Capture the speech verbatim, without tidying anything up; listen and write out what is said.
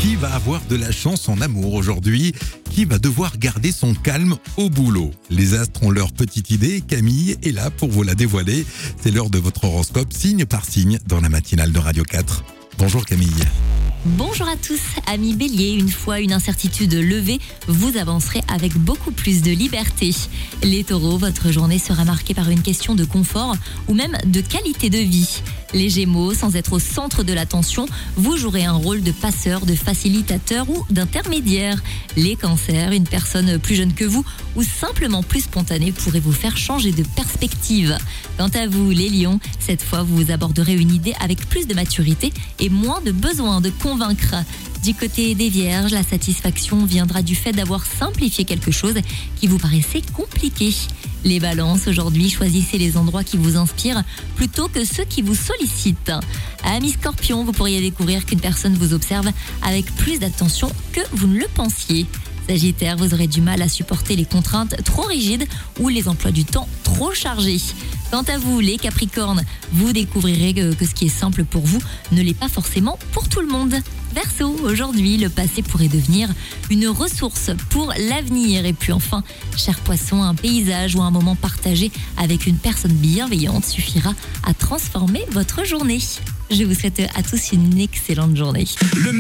Qui va avoir de la chance en amour aujourd'hui? Qui va devoir garder son calme au boulot? Les astres ont leur petite idée. Camille est là pour vous la dévoiler. C'est l'heure de votre horoscope, signe par signe, dans la matinale de Radio quatre. Bonjour Camille. Bonjour à tous, amis Bélier, une fois une incertitude levée, vous avancerez avec beaucoup plus de liberté. Les Taureaux, votre journée sera marquée par une question de confort ou même de qualité de vie. Les Gémeaux, sans être au centre de l'attention, vous jouerez un rôle de passeur, de facilitateur ou d'intermédiaire. Les Cancers, une personne plus jeune que vous ou simplement plus spontanée pourrait vous faire changer de perspective. Quant à vous, les Lions, cette fois vous aborderez une idée avec plus de maturité et moins de besoin de convaincre. Du côté des Vierges, la satisfaction viendra du fait d'avoir simplifié quelque chose qui vous paraissait compliqué. Les Balances, aujourd'hui, choisissez les endroits qui vous inspirent plutôt que ceux qui vous sollicitent. Amis Scorpions, vous pourriez découvrir qu'une personne vous observe avec plus d'attention que vous ne le pensiez. Sagittaire, vous aurez du mal à supporter les contraintes trop rigides ou les emplois du temps trop chargés. Quant à vous, les Capricornes, vous découvrirez que, que ce qui est simple pour vous ne l'est pas forcément pour tout le monde. Verseau, aujourd'hui, le passé pourrait devenir une ressource pour l'avenir. Et puis enfin, cher Poisson, un paysage ou un moment partagé avec une personne bienveillante suffira à transformer votre journée. Je vous souhaite à tous une excellente journée. Le